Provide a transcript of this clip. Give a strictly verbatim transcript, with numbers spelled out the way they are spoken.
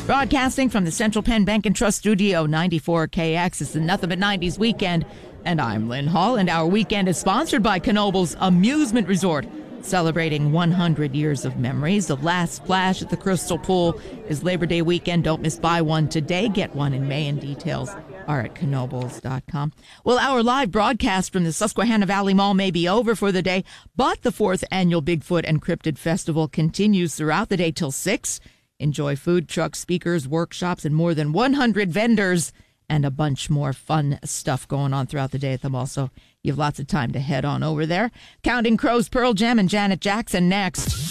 Broadcasting from the Central Penn Bank and Trust Studio, ninety-four K X. It's the Nothing But nineties Weekend, and I'm Lynn Hall, and our weekend is sponsored by Knoebels Amusement Resort. Celebrating one hundred years of memories. The last splash at the Crystal Pool is Labor Day weekend. Don't miss buy one today, get one in May, and details are at knoebels dot com. Well, our live broadcast from the Susquehanna Valley Mall may be over for the day, but the fourth annual Bigfoot and Cryptid Festival continues throughout the day till six. Enjoy food trucks, speakers, workshops, and more than one hundred vendors, and a bunch more fun stuff going on throughout the day at the mall. So you have lots of time to head on over there. Counting Crows, Pearl Jam, and Janet Jackson next.